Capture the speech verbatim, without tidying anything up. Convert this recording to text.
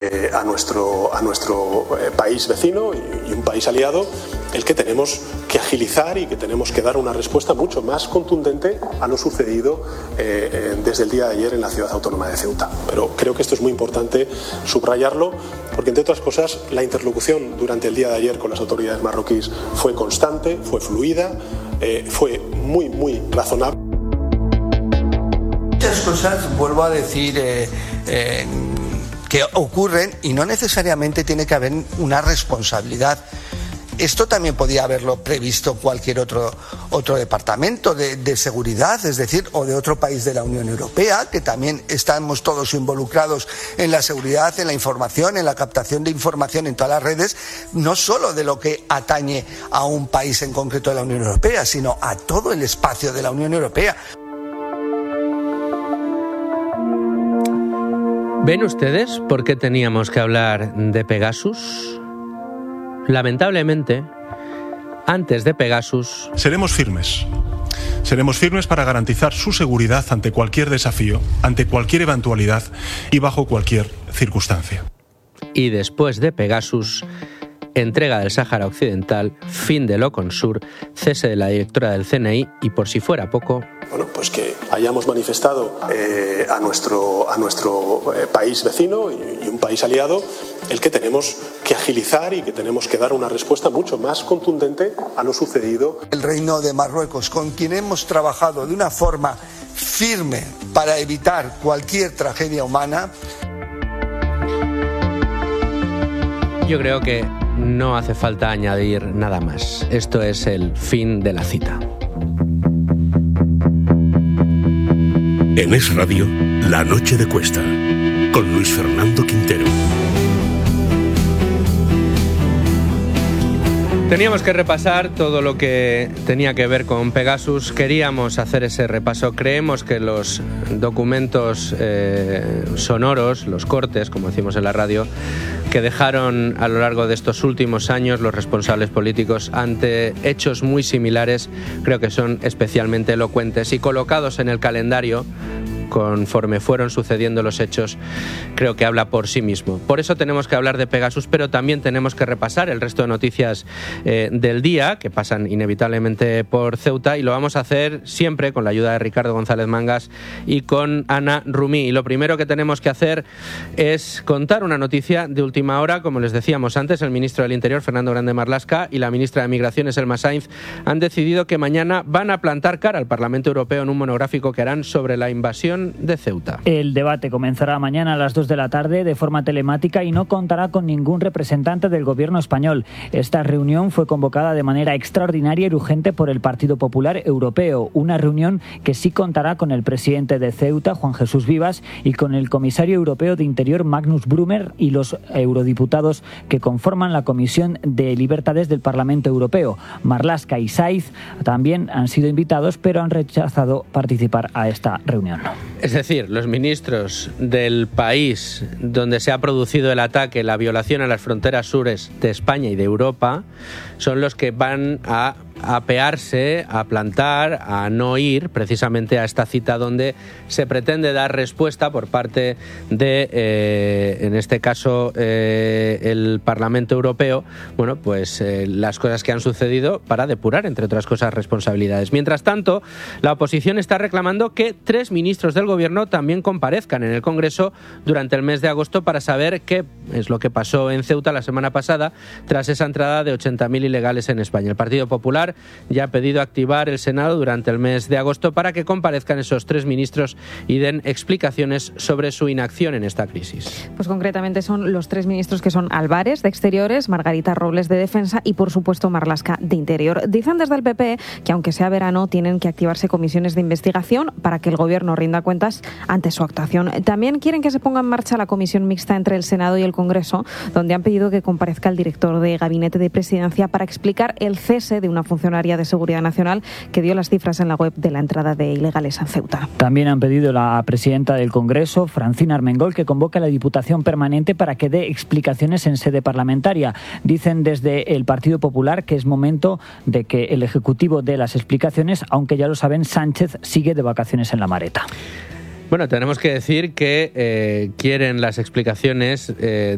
eh, a nuestro, a nuestro eh, país vecino y, y un país aliado, el que tenemos que agilizar y que tenemos que dar una respuesta mucho más contundente a lo sucedido eh, desde el día de ayer en la ciudad autónoma de Ceuta. Pero creo que esto es muy importante subrayarlo, porque entre otras cosas la interlocución durante el día de ayer con las autoridades marroquíes fue constante, fue fluida, eh, fue muy, muy razonable. Muchas cosas, vuelvo a decir, eh, eh, que ocurren y no necesariamente tiene que haber una responsabilidad. Esto también podía haberlo previsto cualquier otro, otro departamento de, de seguridad, es decir, o de otro país de la Unión Europea, que también estamos todos involucrados en la seguridad, en la información, en la captación de información en todas las redes, no solo de lo que atañe a un país en concreto de la Unión Europea, sino a todo el espacio de la Unión Europea. ¿Ven ustedes por qué teníamos que hablar de Pegasus? Lamentablemente, antes de Pegasus... Seremos firmes. Seremos firmes para garantizar su seguridad ante cualquier desafío, ante cualquier eventualidad y bajo cualquier circunstancia. Y después de Pegasus, entrega del Sáhara Occidental, fin del Oconsur, cese de la directora del C N I y, por si fuera poco... Bueno, pues que hayamos manifestado eh, a nuestro, a nuestro eh, país vecino y, y un país aliado el que tenemos que agilizar y que tenemos que dar una respuesta mucho más contundente a lo sucedido. El Reino de Marruecos, con quien hemos trabajado de una forma firme para evitar cualquier tragedia humana. Yo creo que no hace falta añadir nada más. Esto es el fin de la cita. En Es Radio, La Noche de Cuesta, con Luis Fernando Quintero. Teníamos que repasar todo lo que tenía que ver con Pegasus. Queríamos hacer ese repaso. Creemos que los documentos eh, sonoros, los cortes, como decimos en la radio, que dejaron a lo largo de estos últimos años los responsables políticos ante hechos muy similares, creo que son especialmente elocuentes y colocados en el calendario conforme fueron sucediendo los hechos, creo que habla por sí mismo. Por eso tenemos que hablar de Pegasus, pero también tenemos que repasar el resto de noticias eh, del día, que pasan inevitablemente por Ceuta, y lo vamos a hacer siempre con la ayuda de Ricardo González Mangas y con Ana Rumí. Y lo primero que tenemos que hacer es contar una noticia de última hora. Como les decíamos antes, el ministro del Interior, Fernando Grande Marlaska, y la ministra de Migraciones, Elma Sainz, han decidido que mañana van a plantar cara al Parlamento Europeo en un monográfico que harán sobre la invasión de Ceuta. El debate comenzará mañana a las dos de la tarde de forma telemática y no contará con ningún representante del gobierno español. Esta reunión fue convocada de manera extraordinaria y urgente por el Partido Popular Europeo, una reunión que sí contará con el presidente de Ceuta, Juan Jesús Vivas, y con el comisario europeo de Interior, Magnus Brunner, y los eurodiputados que conforman la Comisión de Libertades del Parlamento Europeo. Marlaska y Sainz también han sido invitados, pero han rechazado participar a esta reunión. Es decir, los ministros del país donde se ha producido el ataque, la violación a las fronteras sures de España y de Europa, son los que van a apearse, a plantar, a no ir precisamente a esta cita donde se pretende dar respuesta por parte de, eh, en este caso, eh, el Parlamento Europeo, bueno, pues eh, las cosas que han sucedido para depurar, entre otras cosas, responsabilidades. Mientras tanto, la oposición está reclamando que tres ministros del Gobierno también comparezcan en el Congreso durante el mes de agosto para saber qué es lo que pasó en Ceuta la semana pasada tras esa entrada de ochenta mil ilegales en España. El Partido Popular ya ha pedido activar el Senado durante el mes de agosto para que comparezcan esos tres ministros y den explicaciones sobre su inacción en esta crisis. Pues concretamente son los tres ministros que son Álvarez, de Exteriores, Margarita Robles, de Defensa, y por supuesto Marlaska, de Interior. Dicen desde el P P que aunque sea verano tienen que activarse comisiones de investigación para que el Gobierno rinda cuentas ante su actuación. También quieren que se ponga en marcha la comisión mixta entre el Senado y el Congreso, donde han pedido que comparezca el director de Gabinete de Presidencia para explicar el cese de una funcionaria de Seguridad Nacional que dio las cifras en la web de la entrada de ilegales en Ceuta. También han pedido la presidenta del Congreso, Francina Armengol, que convoque a la Diputación Permanente para que dé explicaciones en sede parlamentaria. Dicen desde el Partido Popular que es momento de que el Ejecutivo dé las explicaciones, aunque ya lo saben, Sánchez sigue de vacaciones en la Mareta. Bueno, tenemos que decir que eh, quieren las explicaciones eh,